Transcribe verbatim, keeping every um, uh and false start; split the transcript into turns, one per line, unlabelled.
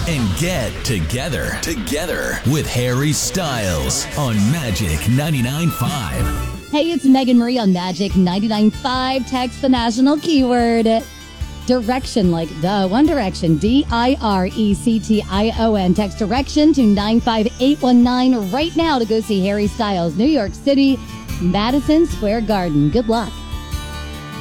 and get together. Together with Harry Styles on Magic ninety-nine point five.
Hey, it's Megan Marie on Magic ninety-nine point five. Text the national keyword direction, like the One Direction, D I R E C T I O N. Text direction to nine five eight one nine right now to go see Harry Styles, New York City, Madison Square Garden. Good luck.